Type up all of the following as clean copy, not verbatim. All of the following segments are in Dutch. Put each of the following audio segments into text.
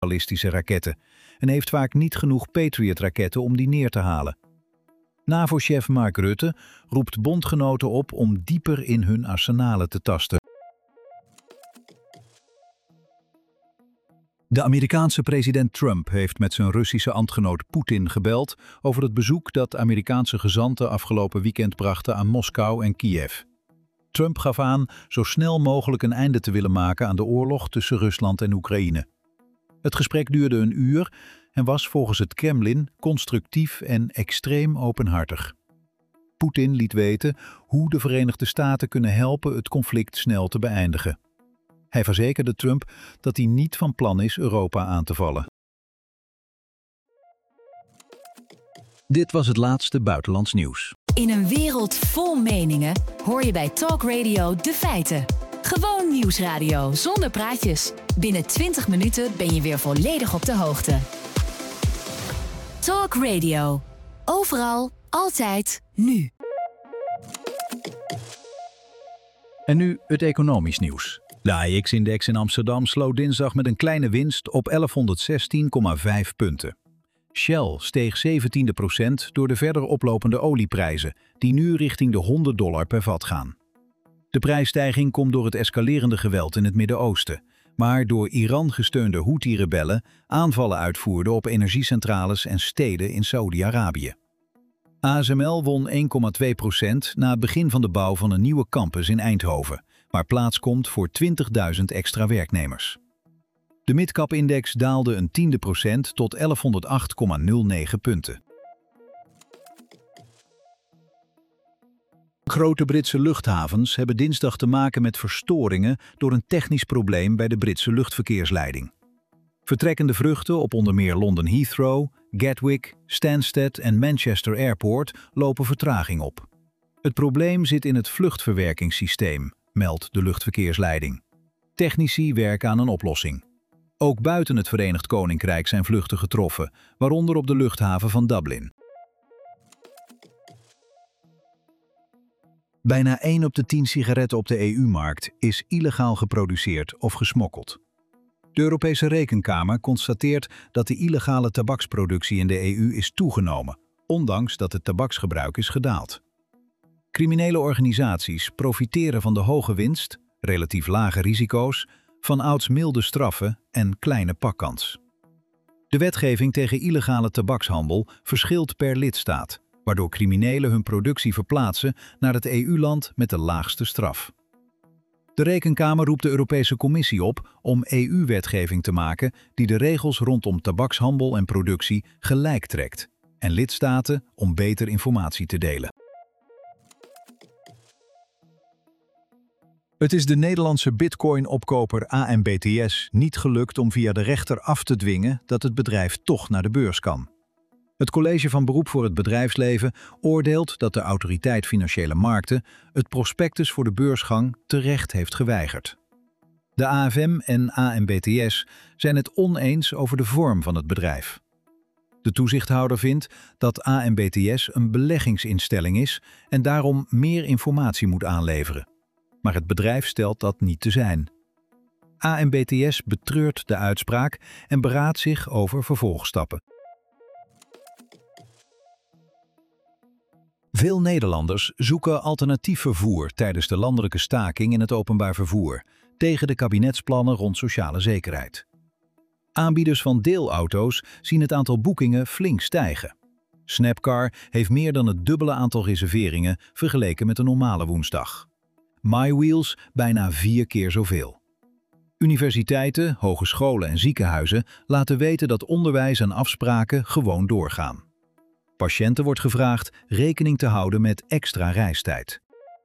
ballistische raketten en heeft vaak niet genoeg Patriot-raketten om die neer te halen. NAVO-chef Mark Rutte roept bondgenoten op om dieper in hun arsenalen te tasten. De Amerikaanse president Trump heeft met zijn Russische ambtgenoot Poetin gebeld over het bezoek dat Amerikaanse gezanten afgelopen weekend brachten aan Moskou en Kiev. Trump gaf aan zo snel mogelijk een einde te willen maken aan de oorlog tussen Rusland en Oekraïne. Het gesprek duurde een uur en was volgens het Kremlin constructief en extreem openhartig. Poetin liet weten hoe de Verenigde Staten kunnen helpen het conflict snel te beëindigen. Hij verzekerde Trump dat hij niet van plan is Europa aan te vallen. Dit was het laatste buitenlands nieuws. In een wereld vol meningen hoor je bij Talk Radio de feiten. Gewoon nieuwsradio zonder praatjes. Binnen 20 minuten ben je weer volledig op de hoogte. Talk Radio. Overal, altijd, nu. En nu het economisch nieuws. De AEX-index in Amsterdam sloot dinsdag met een kleine winst op 1116,5 punten. Shell steeg 17% door de verder oplopende olieprijzen, die nu richting de $100 per vat gaan. De prijsstijging komt door het escalerende geweld in het Midden-Oosten, maar door Iran gesteunde Houthi-rebellen aanvallen uitvoerden op energiecentrales en steden in Saoedi-Arabië. ASML won 1,2% na het begin van de bouw van een nieuwe campus in Eindhoven, waar plaats komt voor 20.000 extra werknemers. De midcap-index daalde een 0,1% tot 1108,09 punten. Grote Britse luchthavens hebben dinsdag te maken met verstoringen door een technisch probleem bij de Britse luchtverkeersleiding. Vertrekkende vluchten op onder meer London Heathrow, Gatwick, Stansted en Manchester Airport lopen vertraging op. Het probleem zit in het vluchtverwerkingssysteem, meldt de luchtverkeersleiding. Technici werken aan een oplossing. Ook buiten het Verenigd Koninkrijk zijn vluchten getroffen, waaronder op de luchthaven van Dublin. Bijna 1 op de 10 sigaretten op de EU-markt is illegaal geproduceerd of gesmokkeld. De Europese Rekenkamer constateert dat de illegale tabaksproductie in de EU is toegenomen, ondanks dat het tabaksgebruik is gedaald. Criminele organisaties profiteren van de hoge winst, relatief lage risico's, vanouds milde straffen en kleine pakkans. De wetgeving tegen illegale tabakshandel verschilt per lidstaat, waardoor criminelen hun productie verplaatsen naar het EU-land met de laagste straf. De Rekenkamer roept de Europese Commissie op om EU-wetgeving te maken die de regels rondom tabakshandel en productie gelijk trekt en lidstaten om beter informatie te delen. Het is de Nederlandse bitcoin-opkoper AMBTS niet gelukt om via de rechter af te dwingen dat het bedrijf toch naar de beurs kan. Het College van Beroep voor het Bedrijfsleven oordeelt dat de Autoriteit Financiële Markten het prospectus voor de beursgang terecht heeft geweigerd. De AFM en AMBTS zijn het oneens over de vorm van het bedrijf. De toezichthouder vindt dat AMBTS een beleggingsinstelling is en daarom meer informatie moet aanleveren. Maar het bedrijf stelt dat niet te zijn. AMBTS betreurt de uitspraak en beraadt zich over vervolgstappen. Veel Nederlanders zoeken alternatief vervoer tijdens de landelijke staking in het openbaar vervoer, tegen de kabinetsplannen rond sociale zekerheid. Aanbieders van deelauto's zien het aantal boekingen flink stijgen. Snapcar heeft meer dan het dubbele aantal reserveringen vergeleken met een normale woensdag. MyWheels bijna 4 keer zoveel. Universiteiten, hogescholen en ziekenhuizen laten weten dat onderwijs en afspraken gewoon doorgaan. Patiënten wordt gevraagd rekening te houden met extra reistijd.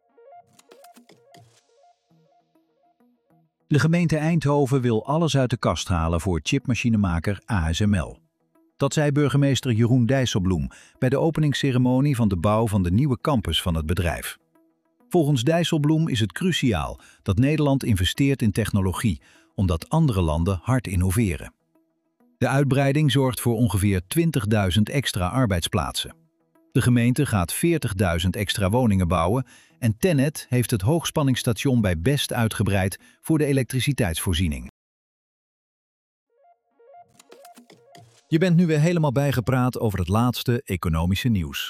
De gemeente Eindhoven wil alles uit de kast halen voor chipmachinemaker ASML. Dat zei burgemeester Jeroen Dijsselbloem bij de openingsceremonie van de bouw van de nieuwe campus van het bedrijf. Volgens Dijsselbloem is het cruciaal dat Nederland investeert in technologie, omdat andere landen hard innoveren. De uitbreiding zorgt voor ongeveer 20.000 extra arbeidsplaatsen. De gemeente gaat 40.000 extra woningen bouwen en TenneT heeft het hoogspanningsstation bij Best uitgebreid voor de elektriciteitsvoorziening. Je bent nu weer helemaal bijgepraat over het laatste economische nieuws.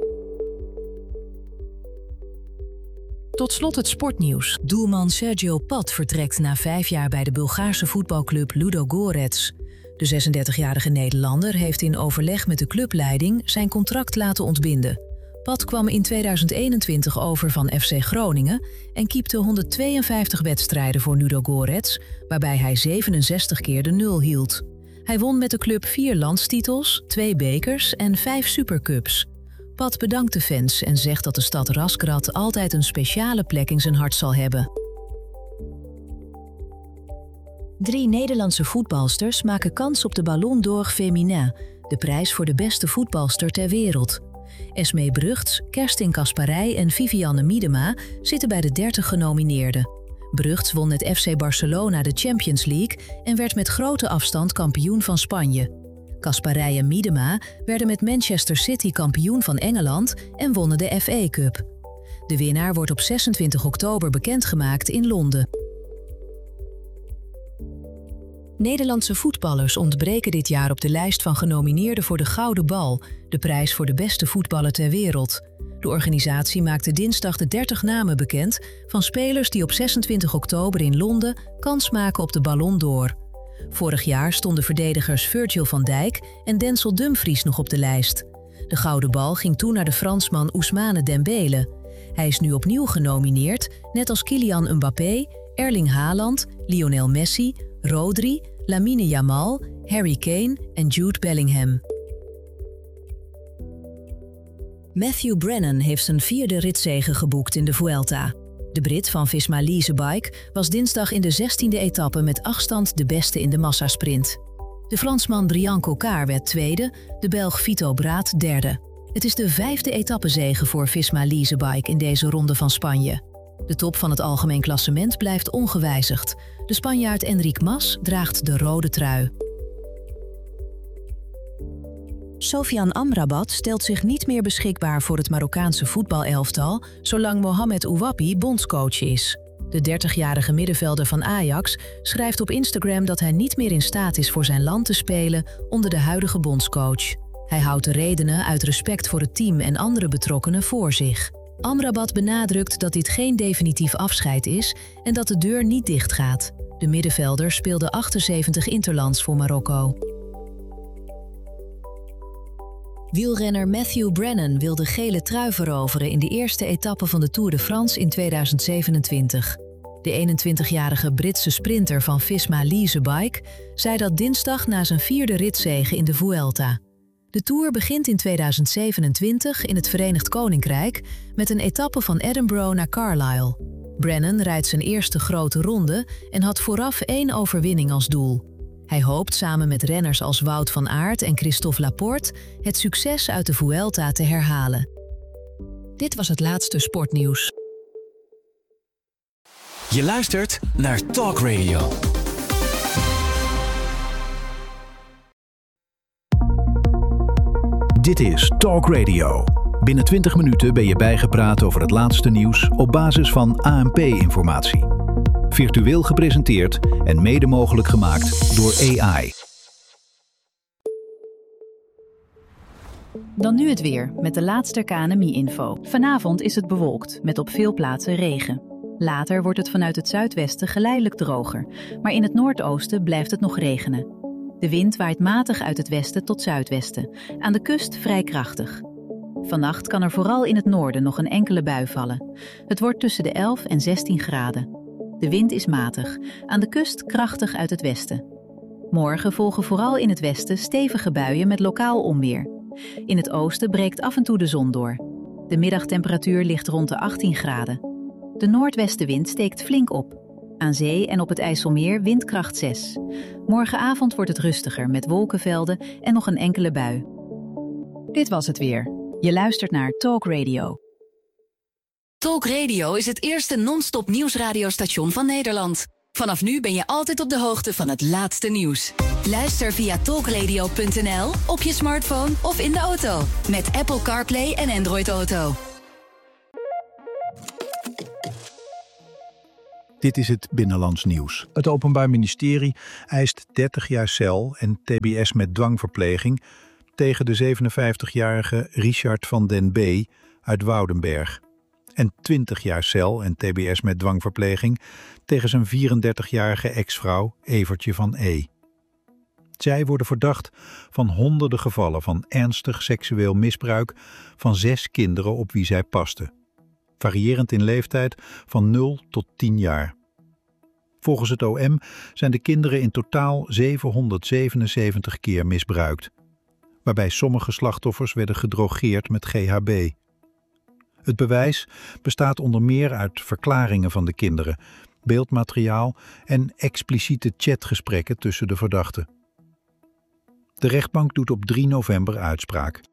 Tot slot het sportnieuws. Doelman Sergio Pat vertrekt na 5 jaar bij de Bulgaarse voetbalclub Ludogorets. De 36-jarige Nederlander heeft in overleg met de clubleiding zijn contract laten ontbinden. Pat kwam in 2021 over van FC Groningen en keepte 152 wedstrijden voor Ludogorets, waarbij hij 67 keer de 0 hield. Hij won met de club 4 landstitels, 2 bekers en 5 supercups. Pat bedankt de fans en zegt dat de stad Razgrad altijd een speciale plek in zijn hart zal hebben. 3 Nederlandse voetbalsters maken kans op de Ballon d'Or Féminin, de prijs voor de beste voetbalster ter wereld. Esmee Brugts, Kerstin Kasparij en Vivianne Miedema zitten bij de 30 genomineerden. Brugts won met FC Barcelona de Champions League en werd met grote afstand kampioen van Spanje. Kasparij en Miedema werden met Manchester City kampioen van Engeland en wonnen de FA Cup. De winnaar wordt op 26 oktober bekendgemaakt in Londen. Nederlandse voetballers ontbreken dit jaar op de lijst van genomineerden voor de Gouden Bal, de prijs voor de beste voetballer ter wereld. De organisatie maakte dinsdag de 30 namen bekend van spelers die op 26 oktober in Londen kans maken op de Ballon d'Or. Vorig jaar stonden verdedigers Virgil van Dijk en Denzel Dumfries nog op de lijst. De Gouden Bal ging toen naar de Fransman Ousmane Dembele. Hij is nu opnieuw genomineerd, net als Kylian Mbappé, Erling Haaland, Lionel Messi, Rodri, Lamine Yamal, Harry Kane en Jude Bellingham. Matthew Brennan heeft zijn 4e ritzege geboekt in de Vuelta. De Brit van Visma Leasebike was dinsdag in de 16e etappe met afstand de beste in de massasprint. De Fransman Brian Cocard werd 2e, de Belg Vito Braat 3e. Het is de 5e etappezege voor Visma Leasebike in deze ronde van Spanje. De top van het algemeen klassement blijft ongewijzigd. De Spanjaard Enric Mas draagt de rode trui. Sofian Amrabat stelt zich niet meer beschikbaar voor het Marokkaanse voetbalelftal zolang Mohamed Ouabi bondscoach is. De 30-jarige middenvelder van Ajax schrijft op Instagram dat hij niet meer in staat is voor zijn land te spelen onder de huidige bondscoach. Hij houdt de redenen uit respect voor het team en andere betrokkenen voor zich. Amrabat benadrukt dat dit geen definitief afscheid is en dat de deur niet dichtgaat. De middenvelder speelde 78 interlands voor Marokko. Wielrenner Matthew Brennan wil de gele trui veroveren in de eerste etappe van de Tour de France in 2027. De 21-jarige Britse sprinter van Visma Leasebike zei dat dinsdag na zijn 4e ritzege in de Vuelta. De Tour begint in 2027 in het Verenigd Koninkrijk met een etappe van Edinburgh naar Carlisle. Brennan rijdt zijn eerste grote ronde en had vooraf 1 overwinning als doel. Hij hoopt samen met renners als Wout van Aert en Christophe Laporte het succes uit de Vuelta te herhalen. Dit was het laatste sportnieuws. Je luistert naar Talk Radio. Dit is Talk Radio. Binnen 20 minuten ben je bijgepraat over het laatste nieuws op basis van ANP-informatie. Virtueel gepresenteerd en mede mogelijk gemaakt door AI. Dan nu het weer, met de laatste KNMI-info. Vanavond is het bewolkt, met op veel plaatsen regen. Later wordt het vanuit het zuidwesten geleidelijk droger, maar in het noordoosten blijft het nog regenen. De wind waait matig uit het westen tot zuidwesten, aan de kust vrij krachtig. Vannacht kan er vooral in het noorden nog een enkele bui vallen. Het wordt tussen de 11 en 16 graden. De wind is matig, aan de kust krachtig uit het westen. Morgen volgen vooral in het westen stevige buien met lokaal onweer. In het oosten breekt af en toe de zon door. De middagtemperatuur ligt rond de 18 graden. De noordwestenwind steekt flink op. Aan zee en op het IJsselmeer windkracht 6. Morgenavond wordt het rustiger met wolkenvelden en nog een enkele bui. Dit was het weer. Je luistert naar Talk Radio. Talk Radio is het eerste non-stop nieuwsradiostation van Nederland. Vanaf nu ben je altijd op de hoogte van het laatste nieuws. Luister via talkradio.nl, op je smartphone of in de auto. Met Apple CarPlay en Android Auto. Dit is het Binnenlands Nieuws. Het Openbaar Ministerie eist 30 jaar cel en tbs met dwangverpleging tegen de 57-jarige Richard van den B. uit Woudenberg. En 20 jaar cel en tbs met dwangverpleging tegen zijn 34-jarige ex-vrouw Evertje van E. Zij worden verdacht van honderden gevallen van ernstig seksueel misbruik van 6 kinderen op wie zij pasten. Variërend in leeftijd van 0 tot 10 jaar. Volgens het OM zijn de kinderen in totaal 777 keer misbruikt, waarbij sommige slachtoffers werden gedrogeerd met GHB. Het bewijs bestaat onder meer uit verklaringen van de kinderen, beeldmateriaal en expliciete chatgesprekken tussen de verdachten. De rechtbank doet op 3 november uitspraak.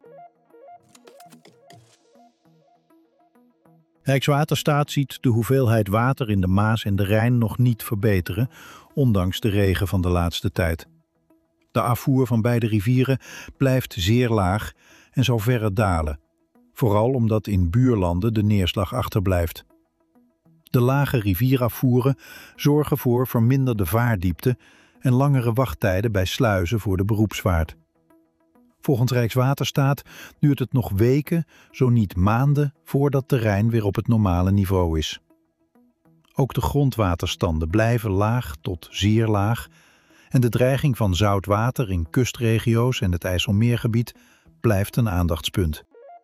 Rijkswaterstaat ziet de hoeveelheid water in de Maas en de Rijn nog niet verbeteren, ondanks de regen van de laatste tijd. De afvoer van beide rivieren blijft zeer laag en zal verder dalen, vooral omdat in buurlanden de neerslag achterblijft. De lage rivierafvoeren zorgen voor verminderde vaardiepte en langere wachttijden bij sluizen voor de beroepsvaart. Volgens Rijkswaterstaat duurt het nog weken, zo niet maanden, voordat de Rijn weer op het normale niveau is. Ook de grondwaterstanden blijven laag tot zeer laag en de dreiging van zout water in kustregio's en het IJsselmeergebied blijft een aandachtspunt.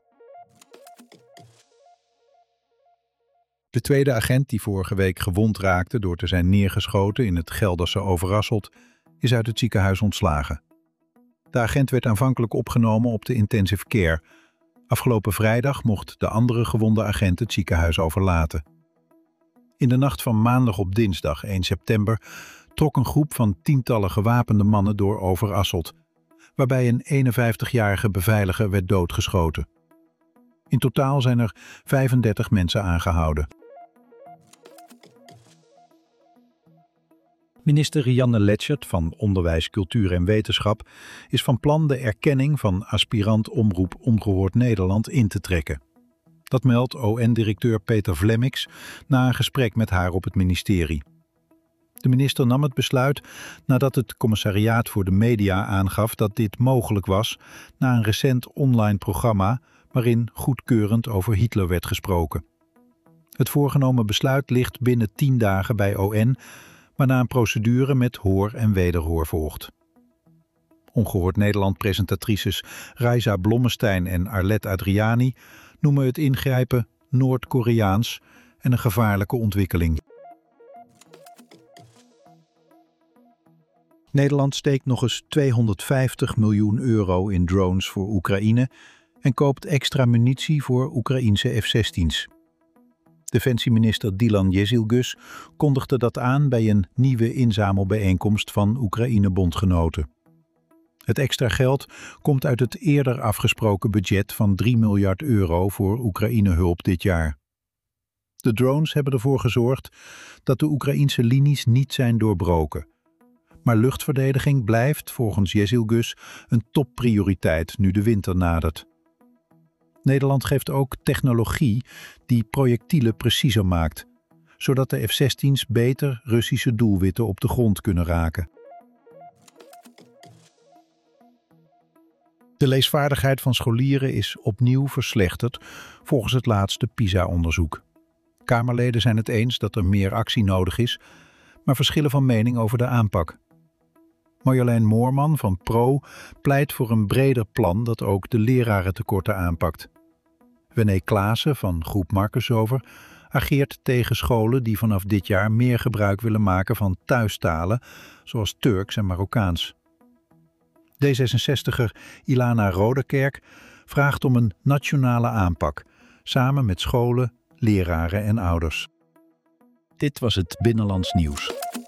De tweede agent die vorige week gewond raakte door te zijn neergeschoten in het Gelderse Overasselt is uit het ziekenhuis ontslagen. De agent werd aanvankelijk opgenomen op de intensive care. Afgelopen vrijdag mocht de andere gewonde agent het ziekenhuis overlaten. In de nacht van maandag op dinsdag 1 september trok een groep van tientallen gewapende mannen door Overasselt, waarbij een 51-jarige beveiliger werd doodgeschoten. In totaal zijn er 35 mensen aangehouden. Minister Rianne Letschert van Onderwijs, Cultuur en Wetenschap is van plan de erkenning van aspirant Omroep Ongehoord Nederland in te trekken. Dat meldt ON-directeur Peter Vlemmix na een gesprek met haar op het ministerie. De minister nam het besluit nadat het Commissariaat voor de Media aangaf dat dit mogelijk was na een recent online programma waarin goedkeurend over Hitler werd gesproken. Het voorgenomen besluit ligt binnen 10 dagen bij ON, waarna een procedure met hoor en wederhoor volgt. Ongehoord Nederland-presentatrices Raisa Blommestein en Arlette Adriani noemen het ingrijpen Noord-Koreaans en een gevaarlijke ontwikkeling. Nederland steekt nog eens €250 miljoen in drones voor Oekraïne en koopt extra munitie voor Oekraïense F-16's. Defensieminister Dylan Jezilgus kondigde dat aan bij een nieuwe inzamelbijeenkomst van Oekraïne-bondgenoten. Het extra geld komt uit het eerder afgesproken budget van €3 miljard voor Oekraïne-hulp dit jaar. De drones hebben ervoor gezorgd dat de Oekraïense linies niet zijn doorbroken. Maar luchtverdediging blijft volgens Jezilgus een topprioriteit nu de winter nadert. Nederland geeft ook technologie die projectielen preciezer maakt, zodat de F-16's beter Russische doelwitten op de grond kunnen raken. De leesvaardigheid van scholieren is opnieuw verslechterd volgens het laatste PISA-onderzoek. Kamerleden zijn het eens dat er meer actie nodig is, maar verschillen van mening over de aanpak. Marjolein Moorman van PRO pleit voor een breder plan dat ook de lerarentekorten aanpakt. René Klaassen van Groep Markusover ageert tegen scholen die vanaf dit jaar meer gebruik willen maken van thuistalen, zoals Turks en Marokkaans. D66er Ilana Rodekerk vraagt om een nationale aanpak, samen met scholen, leraren en ouders. Dit was het Binnenlands Nieuws.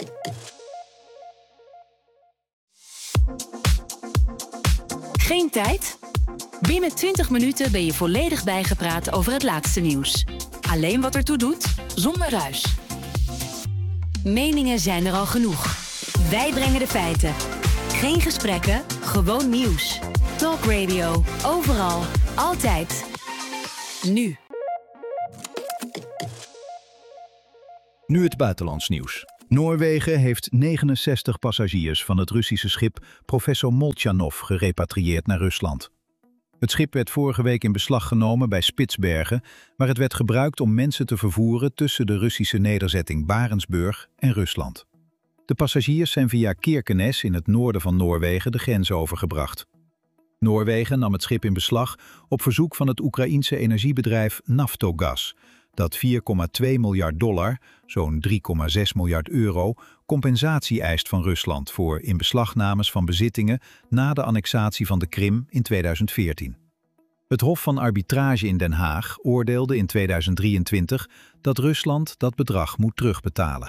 Geen tijd? Binnen 20 minuten ben je volledig bijgepraat over het laatste nieuws. Alleen wat ertoe doet, zonder ruis. Meningen zijn er al genoeg. Wij brengen de feiten. Geen gesprekken, gewoon nieuws. Talk Radio, overal, altijd. Nu. Nu het buitenlands nieuws. Noorwegen heeft 69 passagiers van het Russische schip Professor Moltjanov gerepatrieerd naar Rusland. Het schip werd vorige week in beslag genomen bij Spitsbergen, waar het werd gebruikt om mensen te vervoeren tussen de Russische nederzetting Barentsburg en Rusland. De passagiers zijn via Kirkenes in het noorden van Noorwegen de grens overgebracht. Noorwegen nam het schip in beslag op verzoek van het Oekraïense energiebedrijf Naftogaz, dat $4,2 miljard, zo'n 3,6 miljard euro, compensatie eist van Rusland voor inbeslagnames van bezittingen na de annexatie van de Krim in 2014. Het Hof van Arbitrage in Den Haag oordeelde in 2023 dat Rusland dat bedrag moet terugbetalen.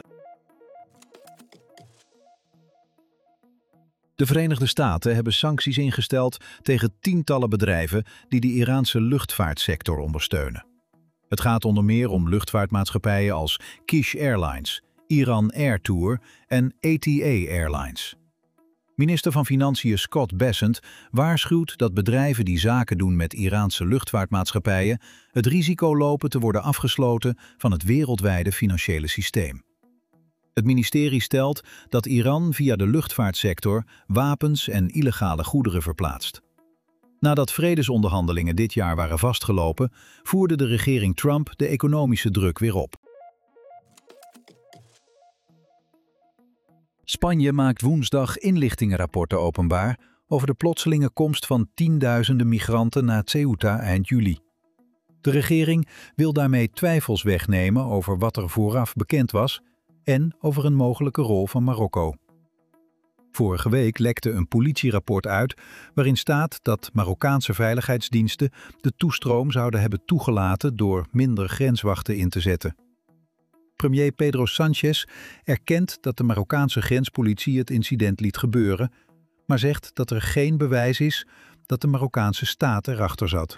De Verenigde Staten hebben sancties ingesteld tegen tientallen bedrijven die de Iraanse luchtvaartsector ondersteunen. Het gaat onder meer om luchtvaartmaatschappijen als Kish Airlines, Iran Air Tour en ATA Airlines. Minister van Financiën Scott Bessent waarschuwt dat bedrijven die zaken doen met Iraanse luchtvaartmaatschappijen het risico lopen te worden afgesloten van het wereldwijde financiële systeem. Het ministerie stelt dat Iran via de luchtvaartsector wapens en illegale goederen verplaatst. Nadat vredesonderhandelingen dit jaar waren vastgelopen, voerde de regering Trump de economische druk weer op. Spanje maakt woensdag inlichtingenrapporten openbaar over de plotselinge komst van tienduizenden migranten naar Ceuta eind juli. De regering wil daarmee twijfels wegnemen over wat er vooraf bekend was en over een mogelijke rol van Marokko. Vorige week lekte een politierapport uit waarin staat dat Marokkaanse veiligheidsdiensten de toestroom zouden hebben toegelaten door minder grenswachten in te zetten. Premier Pedro Sánchez erkent dat de Marokkaanse grenspolitie het incident liet gebeuren, maar zegt dat er geen bewijs is dat de Marokkaanse staat erachter zat.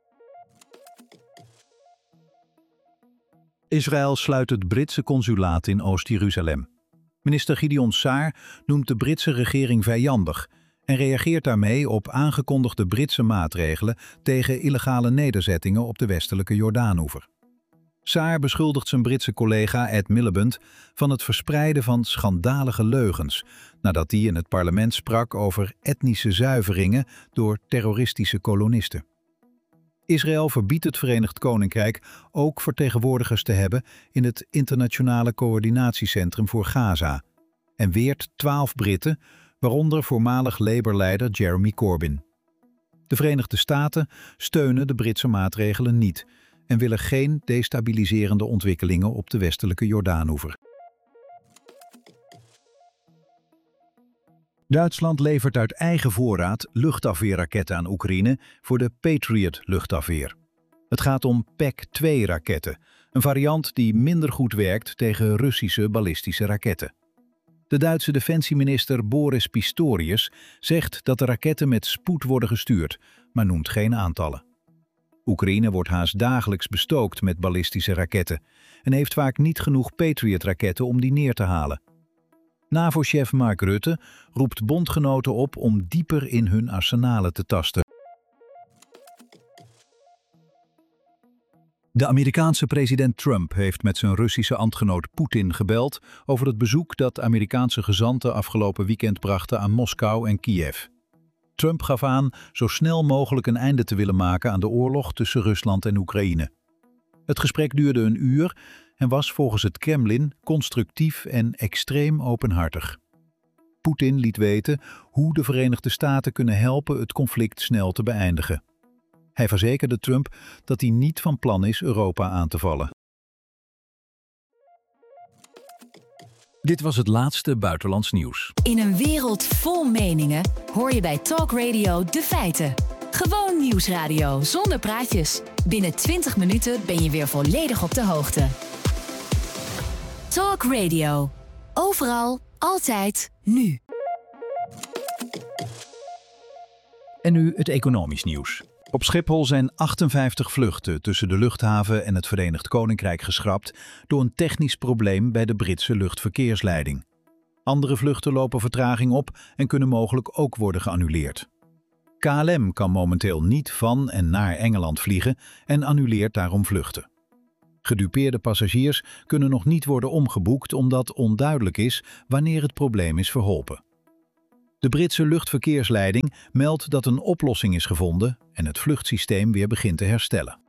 Israël sluit het Britse consulaat in Oost-Jeruzalem. Minister Gideon Saar noemt de Britse regering vijandig en reageert daarmee op aangekondigde Britse maatregelen tegen illegale nederzettingen op de westelijke Jordaanoever. Saar beschuldigt zijn Britse collega Ed Miliband van het verspreiden van schandalige leugens, nadat hij in het parlement sprak over etnische zuiveringen door terroristische kolonisten. Israël verbiedt het Verenigd Koninkrijk ook vertegenwoordigers te hebben in het Internationale Coördinatiecentrum voor Gaza en weert 12 Britten, waaronder voormalig Labour-leider Jeremy Corbyn. De Verenigde Staten steunen de Britse maatregelen niet en willen geen destabiliserende ontwikkelingen op de westelijke Jordaanoever. Duitsland levert uit eigen voorraad luchtafweerraketten aan Oekraïne voor de Patriot-luchtafweer. Het gaat om PAC-2-raketten, een variant die minder goed werkt tegen Russische ballistische raketten. De Duitse defensieminister Boris Pistorius zegt dat de raketten met spoed worden gestuurd, maar noemt geen aantallen. Oekraïne wordt haast dagelijks bestookt met ballistische raketten en heeft vaak niet genoeg Patriot-raketten om die neer te halen. NAVO-chef Mark Rutte roept bondgenoten op om dieper in hun arsenalen te tasten. De Amerikaanse president Trump heeft met zijn Russische ambtgenoot Poetin gebeld over het bezoek dat Amerikaanse gezanten afgelopen weekend brachten aan Moskou en Kiev. Trump gaf aan zo snel mogelijk een einde te willen maken aan de oorlog tussen Rusland en Oekraïne. Het gesprek duurde een uur en was volgens het Kremlin constructief en extreem openhartig. Poetin liet weten hoe de Verenigde Staten kunnen helpen het conflict snel te beëindigen. Hij verzekerde Trump dat hij niet van plan is Europa aan te vallen. Dit was het laatste buitenlands nieuws. In een wereld vol meningen hoor je bij Talk Radio de feiten. Gewoon nieuwsradio zonder praatjes. Binnen 20 minuten ben je weer volledig op de hoogte. Talk Radio. Overal, altijd, nu. En nu het economisch nieuws. Op Schiphol zijn 58 vluchten tussen de luchthaven en het Verenigd Koninkrijk geschrapt door een technisch probleem bij de Britse luchtverkeersleiding. Andere vluchten lopen vertraging op en kunnen mogelijk ook worden geannuleerd. KLM kan momenteel niet van en naar Engeland vliegen en annuleert daarom vluchten. Gedupeerde passagiers kunnen nog niet worden omgeboekt omdat onduidelijk is wanneer het probleem is verholpen. De Britse luchtverkeersleiding meldt dat een oplossing is gevonden en het vluchtsysteem weer begint te herstellen.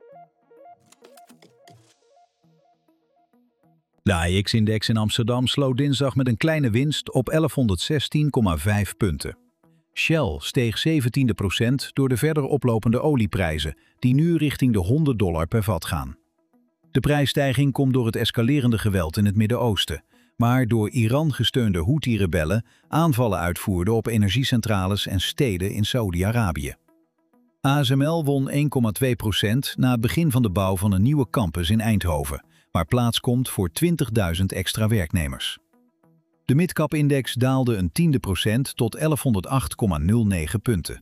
De AEX-index in Amsterdam sloot dinsdag met een kleine winst op 1116,5 punten. Shell steeg 17% door de verder oplopende olieprijzen, die nu richting de $100 per vat gaan. De prijsstijging komt door het escalerende geweld in het Midden-Oosten, maar door Iran gesteunde Houthi-rebellen aanvallen uitvoerden op energiecentrales en steden in Saoedi-Arabië. ASML won 1,2% na het begin van de bouw van een nieuwe campus in Eindhoven, waar plaats komt voor 20.000 extra werknemers. De midcap-index daalde een 0,1% tot 1108,09 punten.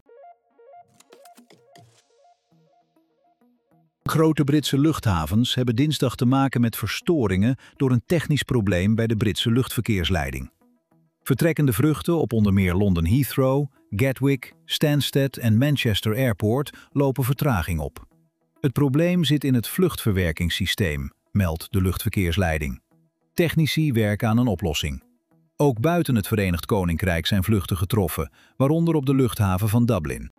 Grote Britse luchthavens hebben dinsdag te maken met verstoringen door een technisch probleem bij de Britse luchtverkeersleiding. Vertrekkende vluchten op onder meer London Heathrow, Gatwick, Stansted en Manchester Airport lopen vertraging op. Het probleem zit in het vluchtverwerkingssysteem, meldt de luchtverkeersleiding. Technici werken aan een oplossing. Ook buiten het Verenigd Koninkrijk zijn vluchten getroffen, waaronder op de luchthaven van Dublin.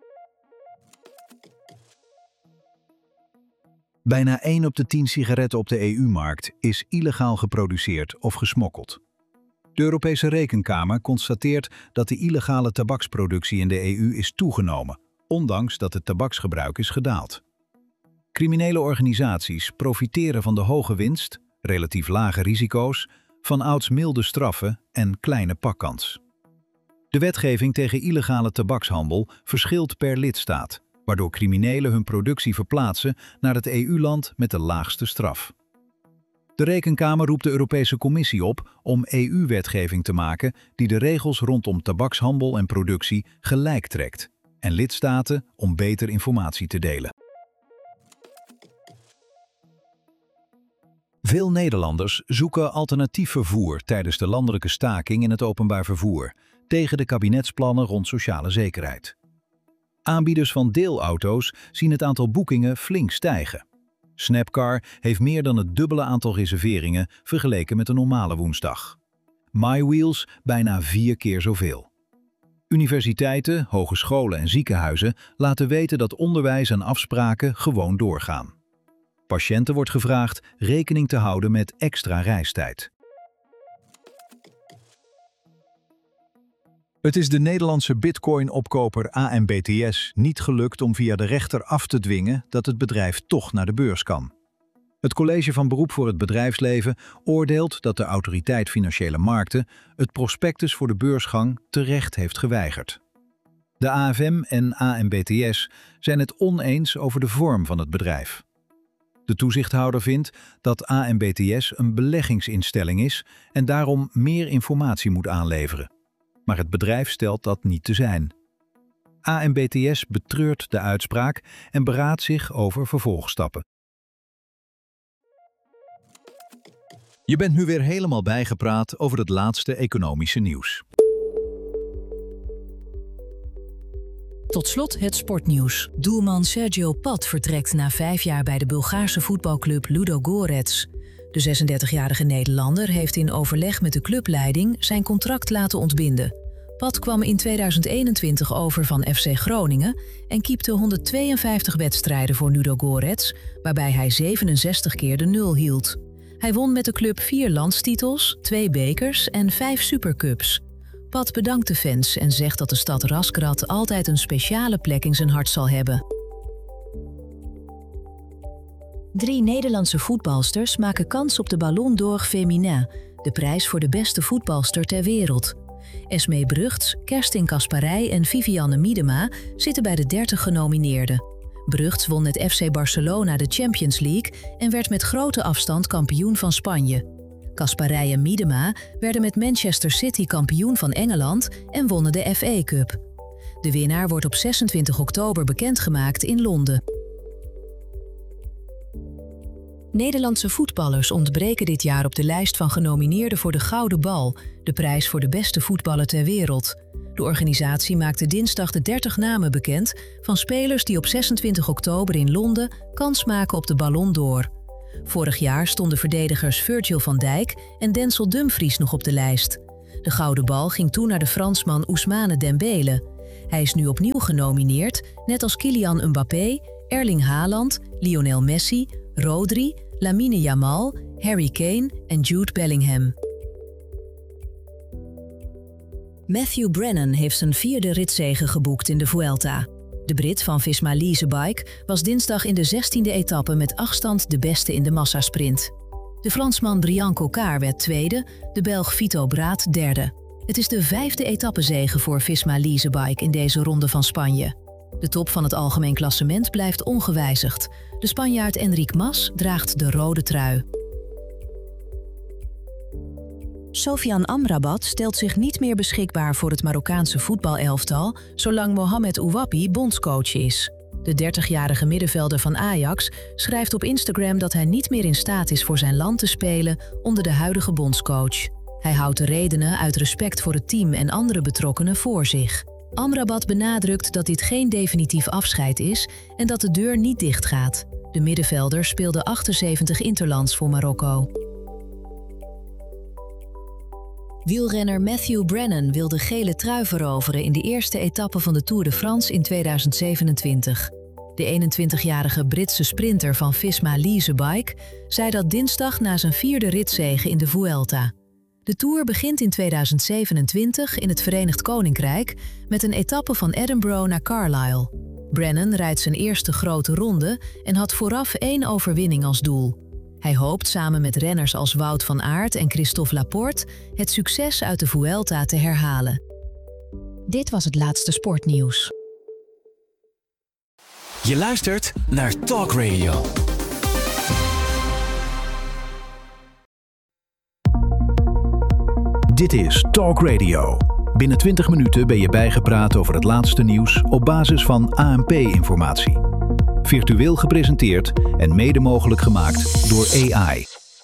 Bijna 1 op de 10 sigaretten op de EU-markt is illegaal geproduceerd of gesmokkeld. De Europese Rekenkamer constateert dat de illegale tabaksproductie in de EU is toegenomen, ondanks dat het tabaksgebruik is gedaald. Criminele organisaties profiteren van de hoge winst, relatief lage risico's, vanouds milde straffen en kleine pakkans. De wetgeving tegen illegale tabakshandel verschilt per lidstaat, waardoor criminelen hun productie verplaatsen naar het EU-land met de laagste straf. De Rekenkamer roept de Europese Commissie op om EU-wetgeving te maken die de regels rondom tabakshandel en productie gelijk trekt, en lidstaten om beter informatie te delen. Veel Nederlanders zoeken alternatief vervoer tijdens de landelijke staking in het openbaar vervoer, tegen de kabinetsplannen rond sociale zekerheid. Aanbieders van deelauto's zien het aantal boekingen flink stijgen. Snapcar heeft meer dan het dubbele aantal reserveringen vergeleken met een normale woensdag. MyWheels bijna 4 keer zoveel. Universiteiten, hogescholen en ziekenhuizen laten weten dat onderwijs en afspraken gewoon doorgaan. Patiënten wordt gevraagd rekening te houden met extra reistijd. Het is de Nederlandse bitcoin-opkoper AMBTS niet gelukt om via de rechter af te dwingen dat het bedrijf toch naar de beurs kan. Het College van Beroep voor het Bedrijfsleven oordeelt dat de Autoriteit Financiële Markten het prospectus voor de beursgang terecht heeft geweigerd. De AFM en AMBTS zijn het oneens over de vorm van het bedrijf. De toezichthouder vindt dat AMBTS een beleggingsinstelling is en daarom meer informatie moet aanleveren. Maar het bedrijf stelt dat niet te zijn. AMBTS betreurt de uitspraak en beraadt zich over vervolgstappen. Je bent nu weer helemaal bijgepraat over het laatste economische nieuws. Tot slot het sportnieuws. Doelman Sergio Pat vertrekt na 5 jaar bij de Bulgaarse voetbalclub Ludogorets. De 36-jarige Nederlander heeft in overleg met de clubleiding zijn contract laten ontbinden. Pat kwam in 2021 over van FC Groningen en keepte 152 wedstrijden voor Ludogorets, waarbij hij 67 keer de 0 hield. Hij won met de club 4 landstitels, 2 bekers en 5 supercups. Pat bedankt de fans en zegt dat de stad Razgrad altijd een speciale plek in zijn hart zal hebben. 3 Nederlandse voetbalsters maken kans op de Ballon d'Or Féminin, de prijs voor de beste voetbalster ter wereld. Esmee Brugts, Kerstin Kasparij en Vivianne Miedema zitten bij de 30 genomineerden. Brugts won met FC Barcelona de Champions League en werd met grote afstand kampioen van Spanje. Kasparij en Miedema werden met Manchester City kampioen van Engeland en wonnen de FA Cup. De winnaar wordt op 26 oktober bekendgemaakt in Londen. Nederlandse voetballers ontbreken dit jaar op de lijst van genomineerden voor de Gouden Bal, de prijs voor de beste voetballer ter wereld. De organisatie maakte dinsdag de 30 namen bekend van spelers die op 26 oktober in Londen kans maken op de Ballon d'Or. Vorig jaar stonden verdedigers Virgil van Dijk en Denzel Dumfries nog op de lijst. De gouden bal ging toen naar de Fransman Ousmane Dembele. Hij is nu opnieuw genomineerd, net als Kylian Mbappé, Erling Haaland, Lionel Messi, Rodri, Lamine Yamal, Harry Kane en Jude Bellingham. Matthew Brennan heeft zijn 4e ritzege geboekt in de Vuelta. De Brit van Visma Lease Bike was dinsdag in de 16e etappe met afstand de beste in de massasprint. De Fransman Brian Cocard werd tweede, de Belg Vito Braat derde. Het is de 5e etappezege voor Visma Lease Bike in deze ronde van Spanje. De top van het algemeen klassement blijft ongewijzigd. De Spanjaard Enric Mas draagt de rode trui. Sofiane Amrabat stelt zich niet meer beschikbaar voor het Marokkaanse voetbalelftal zolang Mohamed Ouapi bondscoach is. De 30-jarige middenvelder van Ajax schrijft op Instagram dat hij niet meer in staat is voor zijn land te spelen onder de huidige bondscoach. Hij houdt de redenen uit respect voor het team en andere betrokkenen voor zich. Amrabat benadrukt dat dit geen definitief afscheid is en dat de deur niet dichtgaat. De middenvelder speelde 78 interlands voor Marokko. Wielrenner Matthew Brennan wil de gele trui veroveren in de eerste etappe van de Tour de France in 2027. De 21-jarige Britse sprinter van Visma Lease Bike zei dat dinsdag na zijn 4e ritzege in de Vuelta. De Tour begint in 2027 in het Verenigd Koninkrijk met een etappe van Edinburgh naar Carlisle. Brennan rijdt zijn eerste grote ronde en had vooraf 1 overwinning als doel. Hij hoopt samen met renners als Wout van Aert en Christophe Laporte het succes uit de Vuelta te herhalen. Dit was het laatste sportnieuws. Je luistert naar Talk Radio. Dit is Talk Radio. Binnen 20 minuten ben je bijgepraat over het laatste nieuws op basis van ANP-informatie. Virtueel gepresenteerd en mede mogelijk gemaakt door AI.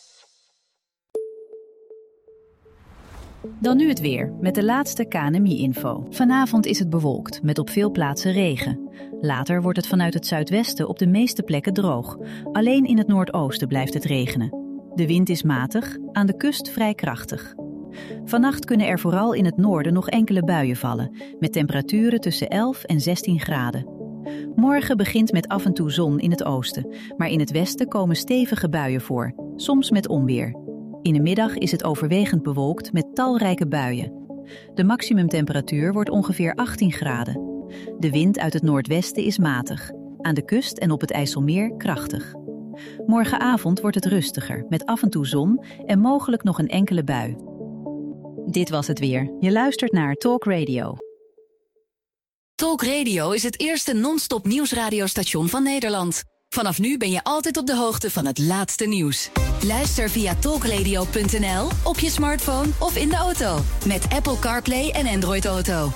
Dan nu het weer, met de laatste KNMI-info. Vanavond is het bewolkt, met op veel plaatsen regen. Later wordt het vanuit het zuidwesten op de meeste plekken droog. Alleen in het noordoosten blijft het regenen. De wind is matig, aan de kust vrij krachtig. Vannacht kunnen er vooral in het noorden nog enkele buien vallen, met temperaturen tussen 11 en 16 graden. Morgen begint met af en toe zon in het oosten, maar in het westen komen stevige buien voor, soms met onweer. In de middag is het overwegend bewolkt met talrijke buien. De maximumtemperatuur wordt ongeveer 18 graden. De wind uit het noordwesten is matig, aan de kust en op het IJsselmeer krachtig. Morgenavond wordt het rustiger, met af en toe zon en mogelijk nog een enkele bui. Dit was het weer. Je luistert naar Talk Radio. Talk Radio is het eerste non-stop nieuwsradiostation van Nederland. Vanaf nu ben je altijd op de hoogte van het laatste nieuws. Luister via talkradio.nl, op je smartphone of in de auto. Met Apple CarPlay en Android Auto.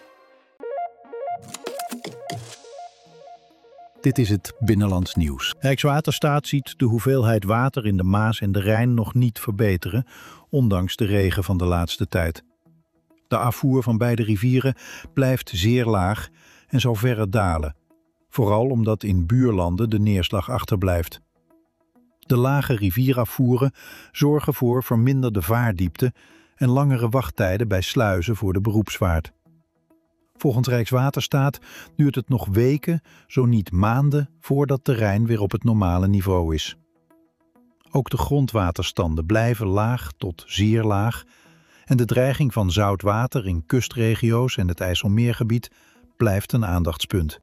Dit is het Binnenlands Nieuws. Rijkswaterstaat ziet de hoeveelheid water in de Maas en de Rijn nog niet verbeteren, ondanks de regen van de laatste tijd. De afvoer van beide rivieren blijft zeer laag en zal verder dalen. Vooral omdat in buurlanden de neerslag achterblijft. De lage rivierafvoeren zorgen voor verminderde vaardiepte en langere wachttijden bij sluizen voor de beroepsvaart. Volgens Rijkswaterstaat duurt het nog weken, zo niet maanden, voordat de Rijn weer op het normale niveau is. Ook de grondwaterstanden blijven laag tot zeer laag en de dreiging van zoutwater in kustregio's en het IJsselmeergebied blijft een aandachtspunt.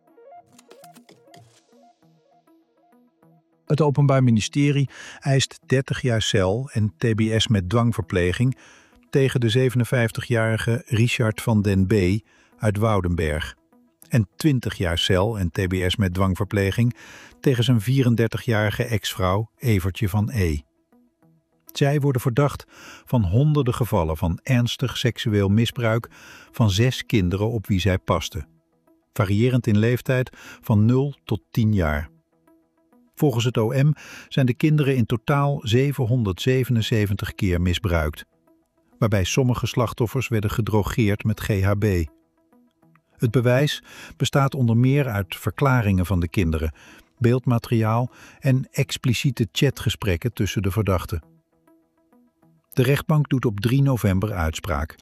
Het Openbaar Ministerie eist 30 jaar cel en tbs met dwangverpleging tegen de 57-jarige Richard van den B. uit Woudenberg en 20 jaar cel en tbs met dwangverpleging tegen zijn 34-jarige ex-vrouw Evertje van E. Zij worden verdacht van honderden gevallen van ernstig seksueel misbruik van 6 kinderen op wie zij pasten, variërend in leeftijd van 0 tot 10 jaar. Volgens het OM zijn de kinderen in totaal 777 keer misbruikt, waarbij sommige slachtoffers werden gedrogeerd met GHB. Het bewijs bestaat onder meer uit verklaringen van de kinderen, beeldmateriaal en expliciete chatgesprekken tussen de verdachten. De rechtbank doet op 3 november uitspraak.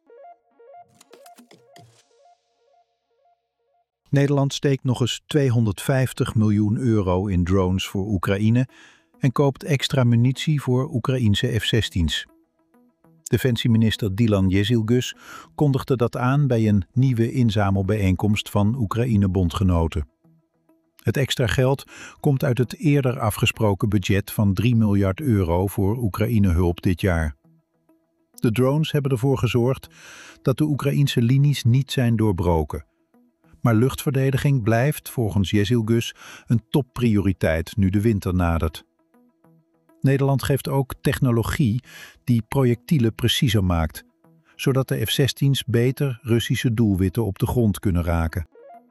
Nederland steekt nog eens €250 miljoen in drones voor Oekraïne en koopt extra munitie voor Oekraïense F-16's. Defensieminister Dylan Jezilgus kondigde dat aan bij een nieuwe inzamelbijeenkomst van Oekraïne-bondgenoten. Het extra geld komt uit het eerder afgesproken budget van €3 miljard voor Oekraïne-hulp dit jaar. De drones hebben ervoor gezorgd dat de Oekraïense linies niet zijn doorbroken. Maar luchtverdediging blijft volgens Jezilgus een topprioriteit nu de winter nadert. Nederland geeft ook technologie die projectielen preciezer maakt, zodat de F-16's beter Russische doelwitten op de grond kunnen raken.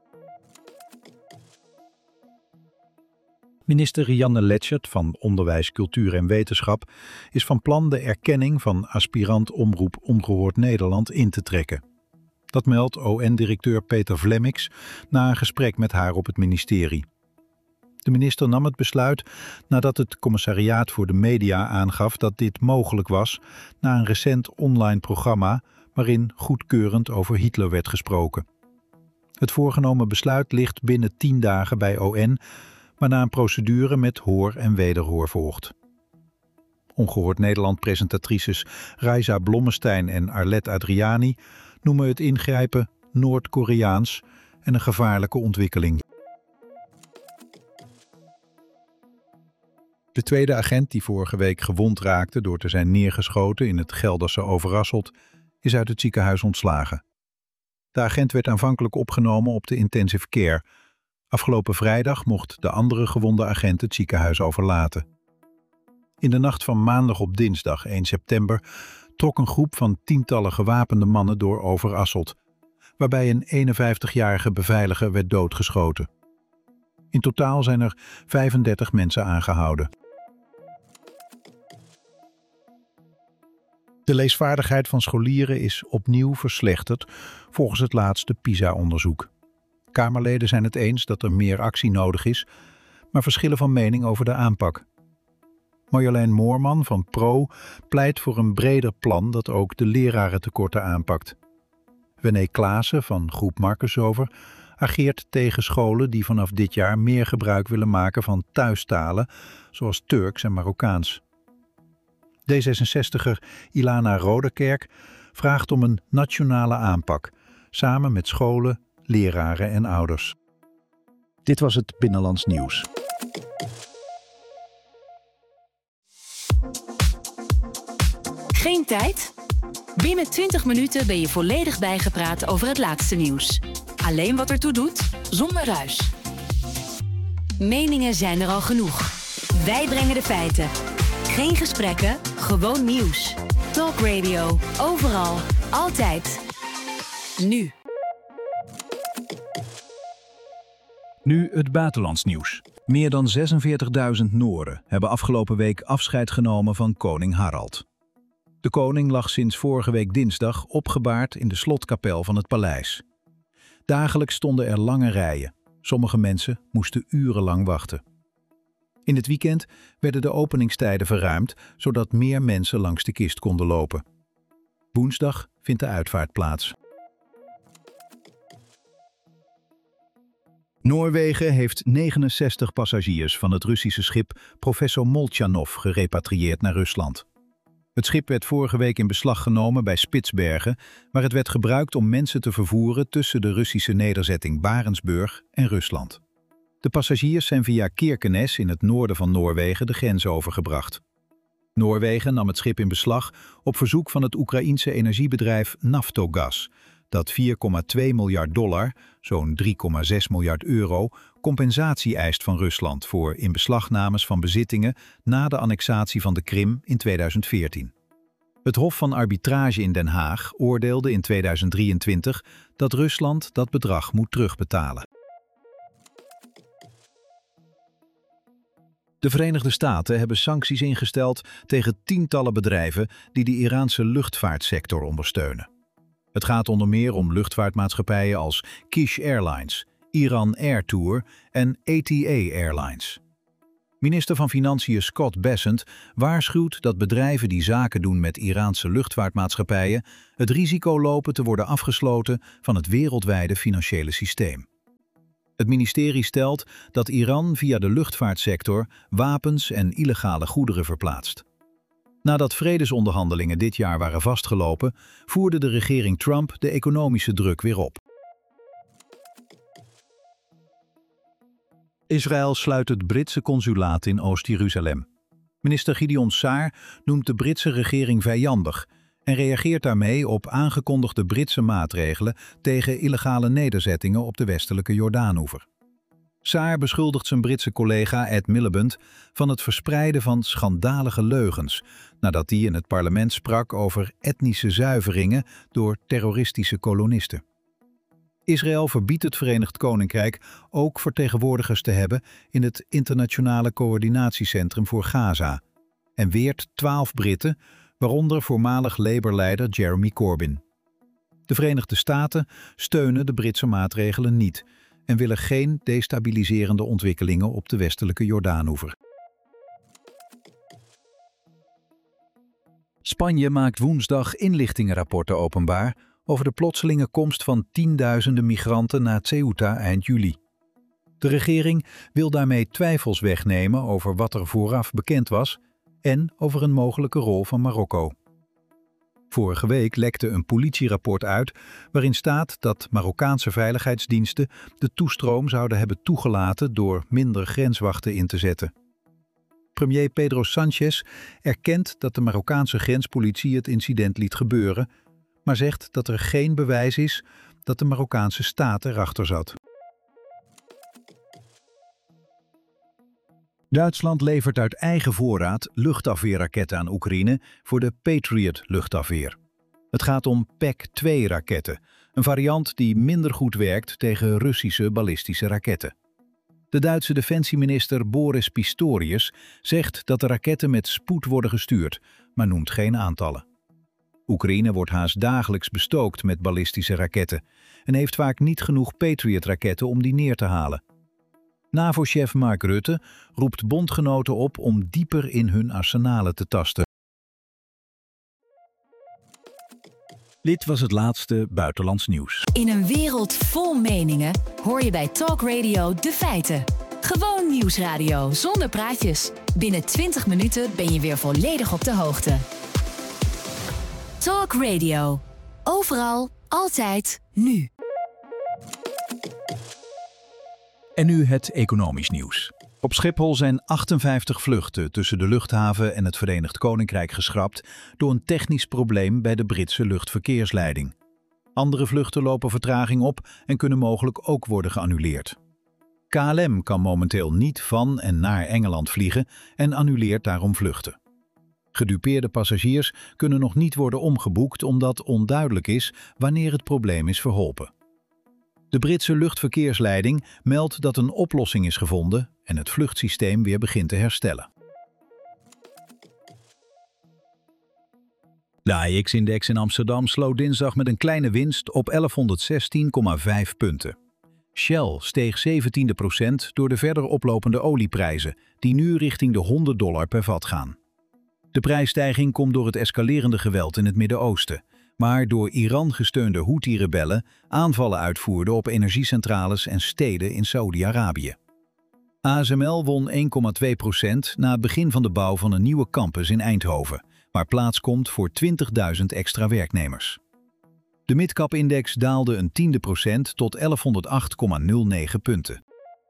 Minister Rianne Letschert van Onderwijs, Cultuur en Wetenschap is van plan de erkenning van aspirant Omroep Ongehoord Nederland in te trekken. Dat meldt ON-directeur Peter Vlemmix na een gesprek met haar op het ministerie. De minister nam het besluit nadat het Commissariaat voor de Media aangaf dat dit mogelijk was na een recent online programma waarin goedkeurend over Hitler werd gesproken. Het voorgenomen besluit ligt binnen 10 dagen bij ON, waarna een procedure met hoor en wederhoor volgt. Ongehoord Nederland-presentatrices Raisa Blommestein en Arlette Adriani noemen het ingrijpen Noord-Koreaans en een gevaarlijke ontwikkeling. De tweede agent die vorige week gewond raakte door te zijn neergeschoten in het Gelderse Overasselt is uit het ziekenhuis ontslagen. De agent werd aanvankelijk opgenomen op de intensive care. Afgelopen vrijdag mocht de andere gewonde agent het ziekenhuis overlaten. In de nacht van maandag op dinsdag 1 september trok een groep van tientallen gewapende mannen door Overasselt, waarbij een 51-jarige beveiliger werd doodgeschoten. In totaal zijn er 35 mensen aangehouden. De leesvaardigheid van scholieren is opnieuw verslechterd volgens het laatste PISA-onderzoek. Kamerleden zijn het eens dat er meer actie nodig is, maar verschillen van mening over de aanpak. Marjolein Moorman van PRO pleit voor een breder plan dat ook de lerarentekorten aanpakt. René Klaassen van Groep Markusover ageert tegen scholen die vanaf dit jaar meer gebruik willen maken van thuistalen, zoals Turks en Marokkaans. D66er Ilana Rodekerk vraagt om een nationale aanpak, samen met scholen, leraren en ouders. Dit was het Binnenlands Nieuws. Geen tijd? Binnen 20 minuten ben je volledig bijgepraat over het laatste nieuws. Alleen wat ertoe doet, zonder ruis. Meningen zijn er al genoeg. Wij brengen de feiten. Geen gesprekken, gewoon nieuws. Talk Radio, overal, altijd. Nu. Nu het buitenlands nieuws. Meer dan 46.000 Nooren hebben afgelopen week afscheid genomen van koning Harald. De koning lag sinds vorige week dinsdag opgebaard in de slotkapel van het paleis. Dagelijks stonden er lange rijen. Sommige mensen moesten urenlang wachten. In het weekend werden de openingstijden verruimd, zodat meer mensen langs de kist konden lopen. Woensdag vindt de uitvaart plaats. Noorwegen heeft 69 passagiers van het Russische schip Professor Moltjanov gerepatrieerd naar Rusland. Het schip werd vorige week in beslag genomen bij Spitsbergen, waar het werd gebruikt om mensen te vervoeren tussen de Russische nederzetting Barentsburg en Rusland. De passagiers zijn via Kirkenes in het noorden van Noorwegen de grens overgebracht. Noorwegen nam het schip in beslag op verzoek van het Oekraïense energiebedrijf Naftogaz, dat $4,2 miljard, zo'n €3,6 miljard, compensatie eist van Rusland voor inbeslagnames van bezittingen na de annexatie van de Krim in 2014. Het Hof van Arbitrage in Den Haag oordeelde in 2023 dat Rusland dat bedrag moet terugbetalen. De Verenigde Staten hebben sancties ingesteld tegen tientallen bedrijven die de Iraanse luchtvaartsector ondersteunen. Het gaat onder meer om luchtvaartmaatschappijen als Kish Airlines, Iran Air Tour en ATA Airlines. Minister van Financiën Scott Bessent waarschuwt dat bedrijven die zaken doen met Iraanse luchtvaartmaatschappijen het risico lopen te worden afgesloten van het wereldwijde financiële systeem. Het ministerie stelt dat Iran via de luchtvaartsector wapens en illegale goederen verplaatst. Nadat vredesonderhandelingen dit jaar waren vastgelopen, voerde de regering Trump de economische druk weer op. Israël sluit het Britse consulaat in Oost-Jeruzalem. Minister Gideon Saar noemt de Britse regering vijandig en reageert daarmee op aangekondigde Britse maatregelen tegen illegale nederzettingen op de westelijke Jordaanoever. Saar beschuldigt zijn Britse collega Ed Miliband van het verspreiden van schandalige leugens, nadat hij in het parlement sprak over etnische zuiveringen door terroristische kolonisten. Israël verbiedt het Verenigd Koninkrijk ook vertegenwoordigers te hebben in het Internationale Coördinatiecentrum voor Gaza en weert 12 Britten, waaronder voormalig Labour-leider Jeremy Corbyn. De Verenigde Staten steunen de Britse maatregelen niet en willen geen destabiliserende ontwikkelingen op de westelijke Jordaanoever. Spanje maakt woensdag inlichtingenrapporten openbaar over de plotselinge komst van tienduizenden migranten naar Ceuta eind juli. De regering wil daarmee twijfels wegnemen over wat er vooraf bekend was en over een mogelijke rol van Marokko. Vorige week lekte een politierapport uit waarin staat dat Marokkaanse veiligheidsdiensten de toestroom zouden hebben toegelaten door minder grenswachten in te zetten. Premier Pedro Sánchez erkent dat de Marokkaanse grenspolitie het incident liet gebeuren, maar zegt dat er geen bewijs is dat de Marokkaanse staat erachter zat. Duitsland levert uit eigen voorraad luchtafweerraketten aan Oekraïne voor de Patriot-luchtafweer. Het gaat om PAC-2-raketten, een variant die minder goed werkt tegen Russische ballistische raketten. De Duitse defensieminister Boris Pistorius zegt dat de raketten met spoed worden gestuurd, maar noemt geen aantallen. Oekraïne wordt haast dagelijks bestookt met ballistische raketten en heeft vaak niet genoeg Patriot-raketten om die neer te halen. NAVO-chef Mark Rutte roept bondgenoten op om dieper in hun arsenalen te tasten. Dit was het laatste buitenlands nieuws. In een wereld vol meningen hoor je bij Talk Radio de feiten. Gewoon nieuwsradio zonder praatjes. Binnen 20 minuten ben je weer volledig op de hoogte. Talk Radio. Overal, altijd, nu. En nu het economisch nieuws. Op Schiphol zijn 58 vluchten tussen de luchthaven en het Verenigd Koninkrijk geschrapt door een technisch probleem bij de Britse luchtverkeersleiding. Andere vluchten lopen vertraging op en kunnen mogelijk ook worden geannuleerd. KLM kan momenteel niet van en naar Engeland vliegen en annuleert daarom vluchten. Gedupeerde passagiers kunnen nog niet worden omgeboekt omdat onduidelijk is wanneer het probleem is verholpen. De Britse luchtverkeersleiding meldt dat een oplossing is gevonden en het vluchtsysteem weer begint te herstellen. De AEX-index in Amsterdam sloot dinsdag met een kleine winst op 1116,5 punten. Shell steeg 17% door de verder oplopende olieprijzen, die nu richting de $100 per vat gaan. De prijsstijging komt door het escalerende geweld in het Midden-Oosten, maar door Iran gesteunde Houthi-rebellen aanvallen uitvoerden op energiecentrales en steden in Saoedi-Arabië. ASML won 1,2% na het begin van de bouw van een nieuwe campus in Eindhoven, waar plaats komt voor 20.000 extra werknemers. De midcap-index daalde een 0,1% tot 1108,09 punten.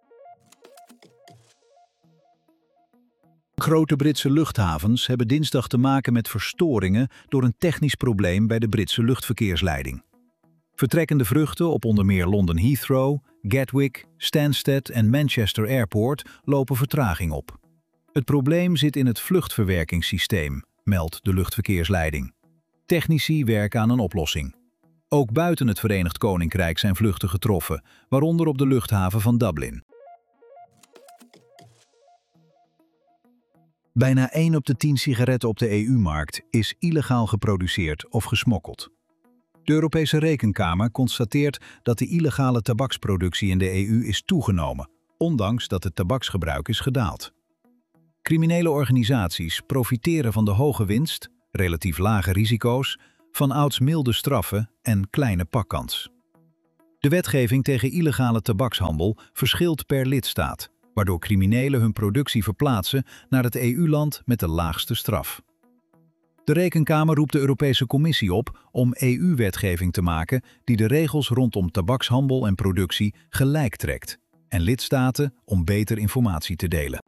Grote Britse luchthavens hebben dinsdag te maken met verstoringen door een technisch probleem bij de Britse luchtverkeersleiding. Vertrekkende vluchten op onder meer London Heathrow, Gatwick, Stansted en Manchester Airport lopen vertraging op. Het probleem zit in het vluchtverwerkingssysteem, meldt de luchtverkeersleiding. Technici werken aan een oplossing. Ook buiten het Verenigd Koninkrijk zijn vluchten getroffen, waaronder op de luchthaven van Dublin. Bijna 1 op de 10 sigaretten op de EU-markt is illegaal geproduceerd of gesmokkeld. De Europese Rekenkamer constateert dat de illegale tabaksproductie in de EU is toegenomen, ondanks dat het tabaksgebruik is gedaald. Criminele organisaties profiteren van de hoge winst, relatief lage risico's, vanouds milde straffen en kleine pakkans. De wetgeving tegen illegale tabakshandel verschilt per lidstaat, waardoor criminelen hun productie verplaatsen naar het EU-land met de laagste straf. De Rekenkamer roept de Europese Commissie op om EU-wetgeving te maken die de regels rondom tabakshandel en productie gelijk trekt, en lidstaten om beter informatie te delen.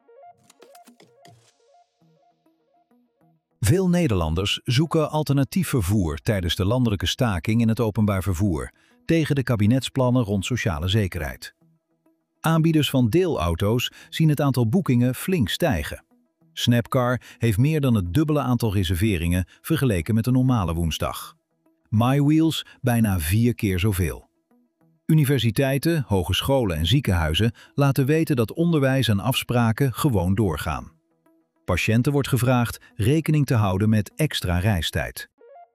Veel Nederlanders zoeken alternatief vervoer tijdens de landelijke staking in het openbaar vervoer, tegen de kabinetsplannen rond sociale zekerheid. Aanbieders van deelauto's zien het aantal boekingen flink stijgen. Snapcar heeft meer dan het dubbele aantal reserveringen vergeleken met een normale woensdag. MyWheels bijna 4 keer zoveel. Universiteiten, hogescholen en ziekenhuizen laten weten dat onderwijs en afspraken gewoon doorgaan. Patiënten wordt gevraagd rekening te houden met extra reistijd.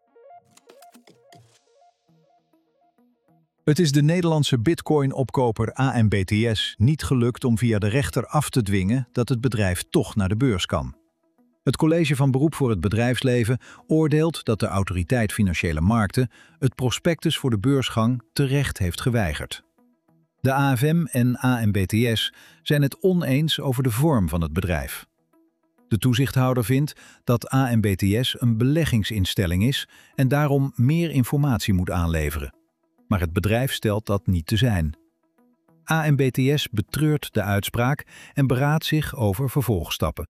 Het is de Nederlandse bitcoin-opkoper AMBTS niet gelukt om via de rechter af te dwingen dat het bedrijf toch naar de beurs kan. Het College van Beroep voor het Bedrijfsleven oordeelt dat de Autoriteit Financiële Markten het prospectus voor de beursgang terecht heeft geweigerd. De AFM en AMBTS zijn het oneens over de vorm van het bedrijf. De toezichthouder vindt dat AMBTS een beleggingsinstelling is en daarom meer informatie moet aanleveren. Maar het bedrijf stelt dat niet te zijn. AMBTS betreurt de uitspraak en beraadt zich over vervolgstappen.